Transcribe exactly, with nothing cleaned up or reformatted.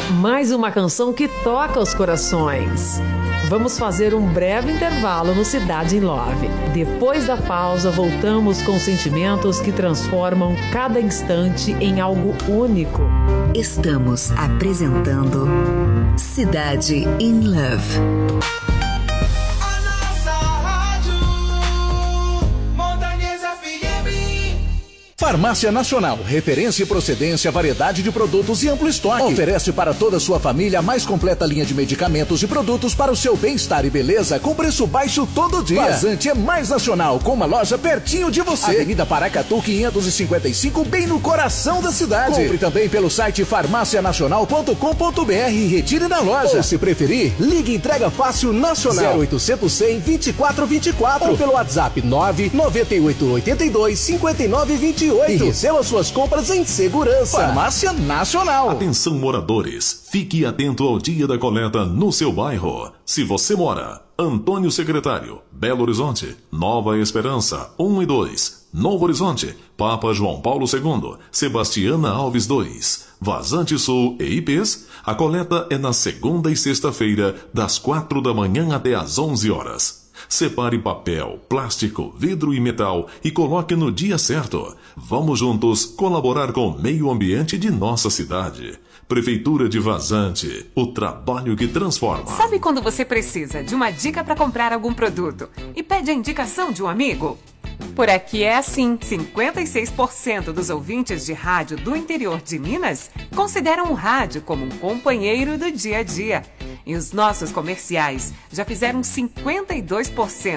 Mais uma canção que toca os corações. Vamos fazer um breve intervalo no Cidade em Love. Depois da pausa, voltamos com sentimentos que transformam cada instante em algo único. Estamos apresentando Cidade in Love. Farmácia Nacional, referência e procedência, variedade de produtos e amplo estoque. Oferece para toda a sua família a mais completa linha de medicamentos e produtos para o seu bem-estar e beleza com preço baixo todo dia. Vazante é mais nacional, com uma loja pertinho de você. Avenida Paracatu quinhentos e cinquenta e cinco, bem no coração da cidade. Compre também pelo site farmácia nacional ponto com ponto br e retire na loja. Ou, se preferir, ligue Entrega Fácil Nacional zero oitocentos, cem, vinte e quatro vinte e quatro ou pelo WhatsApp nove nove oito oito dois, cinco nove dois oito. E receba suas compras em segurança. Farmácia Nacional. Atenção, moradores. Fique atento ao dia da coleta no seu bairro. Se você mora Antônio Secretário, Belo Horizonte, Nova Esperança, um e dois. Novo Horizonte, Papa João Paulo segundo, Sebastiana Alves dois. Vazante Sul e I Ps, a coleta é na segunda e sexta-feira, das quatro da manhã até às onze horas. Separe papel, plástico, vidro e metal e coloque no dia certo. Vamos juntos colaborar com o meio ambiente de nossa cidade. Prefeitura de Vazante, o trabalho que transforma. Sabe quando você precisa de uma dica para comprar algum produto e pede a indicação de um amigo? Por aqui é assim, cinquenta e seis por cento dos ouvintes de rádio do interior de Minas consideram o rádio como um companheiro do dia a dia. E os nossos comerciais já fizeram cinquenta e dois por cento